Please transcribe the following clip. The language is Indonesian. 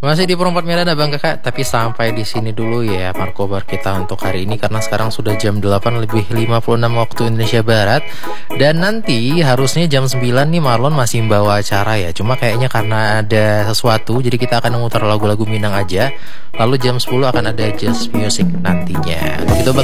Masih di Perempat Medan Abang Kakak, tapi sampai di sini dulu ya Markobar kita untuk hari ini karena sekarang sudah jam 8 lebih 56 waktu Indonesia Barat. Dan nanti harusnya jam 9 nih Marlon masih membawa acara ya. Cuma kayaknya karena ada sesuatu jadi kita akan memutar lagu-lagu Minang aja. Lalu jam 10 akan ada Just Music nantinya. Begitu Bang.